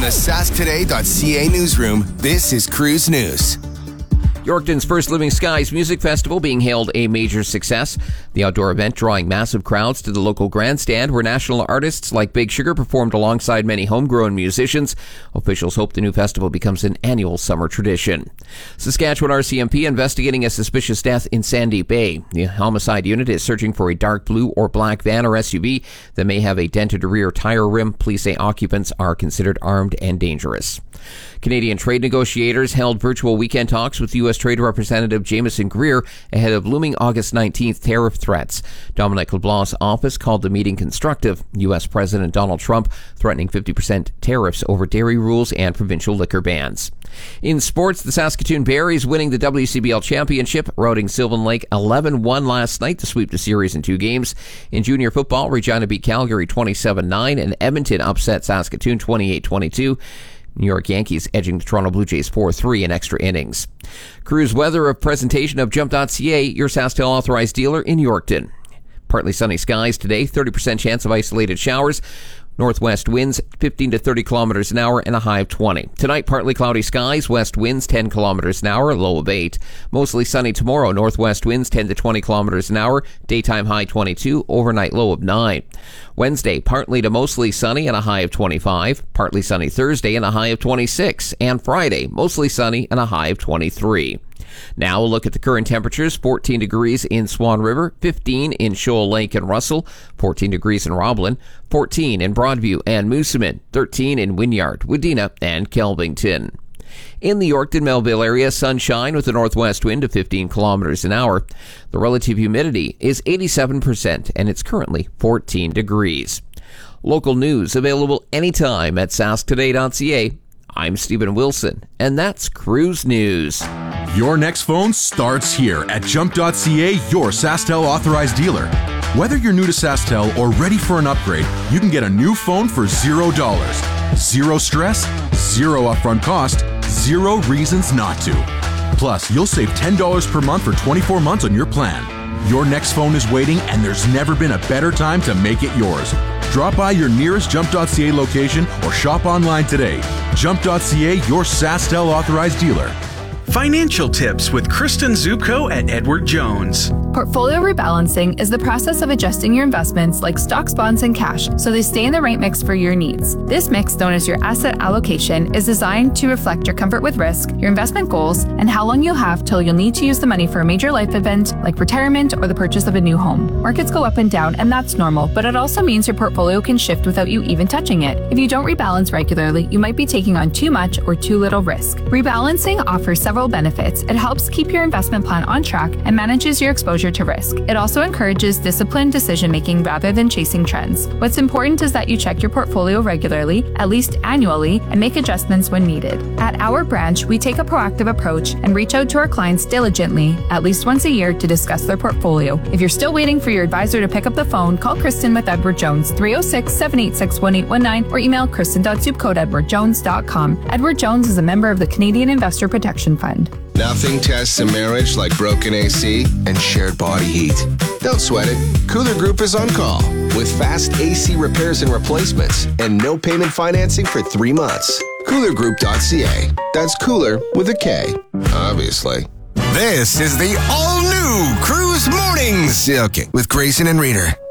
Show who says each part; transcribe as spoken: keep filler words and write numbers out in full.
Speaker 1: the sask today dot c a newsroom, this is Cruise News.
Speaker 2: Yorkton's first Living Skies Music Festival being hailed a major success. The outdoor event drawing massive crowds to the local grandstand where national artists like Big Sugar performed alongside many homegrown musicians. Officials hope the new festival becomes an annual summer tradition. Saskatchewan R C M P investigating a suspicious death in Sandy Bay. The homicide unit is searching for a dark blue or black van or S U V that may have a dented rear tire rim. Police say occupants are considered armed and dangerous. Canadian trade negotiators held virtual weekend talks with U S Trade Representative Jameson Greer ahead of looming August nineteenth tariff threats. Dominic LeBlanc's office called the meeting constructive. U S President Donald Trump threatening fifty percent tariffs over dairy rules and provincial liquor bans. In sports, the Saskatoon Berries winning the W C B L Championship, routing Sylvan Lake eleven one last night to sweep the series in two games. In junior football, Regina beat Calgary twenty-seven nine and Edmonton upset Saskatoon twenty-eight twenty-two. New York Yankees edging the Toronto Blue Jays four three in extra innings. Cruise weather, a presentation of Jump dot c a, your SaskTel authorized dealer in Yorkton. Partly sunny skies today, thirty percent chance of isolated showers. Northwest winds fifteen to thirty kilometers an hour and a high of twenty. Tonight, partly cloudy skies, west winds ten kilometers an hour, low of eight. Mostly sunny tomorrow, northwest winds ten to twenty kilometers an hour, daytime high twenty-two, overnight low of nine. Wednesday, partly to mostly sunny and a high of twenty-five. Partly sunny Thursday and a high of twenty-six. And Friday, mostly sunny and a high of twenty-three. Now we'll look at the current temperatures. fourteen degrees in Swan River, fifteen in Shoal Lake and Russell, fourteen degrees in Roblin, fourteen in Broadview and Moosomin, thirteen in Wynyard, Wadena, and Kelvington. In the Yorkton-Melville area, sunshine with a northwest wind of fifteen kilometers an hour. The relative humidity is eighty-seven percent, and it's currently fourteen degrees. Local news available anytime at sask today dot c a. I'm Stephen Wilson, and that's Cruise News.
Speaker 3: Your next phone starts here at Jump dot c a, your SaskTel authorized dealer. Whether you're new to SaskTel or ready for an upgrade, you can get a new phone for zero dollars. Zero stress, zero upfront cost, zero reasons not to. Plus, you'll save ten dollars per month for twenty-four months on your plan. Your next phone is waiting, and there's never been a better time to make it yours. Drop by your nearest Jump dot c a location or shop online today. Jump dot c a, your SaskTel authorized dealer.
Speaker 4: Financial tips with Kristen Zupko at Edward Jones.
Speaker 5: Portfolio rebalancing is the process of adjusting your investments like stocks, bonds, and cash so they stay in the right mix for your needs. This mix, known as your asset allocation, is designed to reflect your comfort with risk, your investment goals, and how long you'll have till you'll need to use the money for a major life event like retirement or the purchase of a new home. Markets go up and down, and that's normal, but it also means your portfolio can shift without you even touching it. If you don't rebalance regularly, you might be taking on too much or too little risk. Rebalancing offers several benefits. It helps keep your investment plan on track and manages your exposure to risk. It also encourages disciplined decision-making rather than chasing trends. What's important is that you check your portfolio regularly, at least annually, and make adjustments when needed. At our branch, we take a proactive approach and reach out to our clients diligently at least once a year to discuss their portfolio. If you're still waiting for your advisor to pick up the phone, call Kristen with Edward Jones, three oh six, seven eight six, one eight one nine, or email kristen dot zupko at edward jones dot com. Edward Jones is a member of the Canadian Investor Protection Fund.
Speaker 1: Nothing tests a marriage like broken A C and shared body heat. Don't sweat it. Cooler Group is on call with fast A C repairs and replacements and no payment financing for three months. cooler group dot c a. That's cooler with a K, obviously. This is the all-new Cruise Mornings. Okay, with Grayson and Reader.